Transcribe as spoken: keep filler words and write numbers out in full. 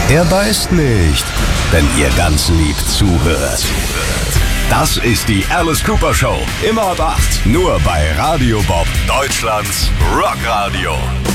Er beißt nicht, wenn ihr ganz lieb zuhört. Das ist die Alice Cooper Show. Immer ab acht. Nur bei Radio Bob, Deutschlands Rockradio.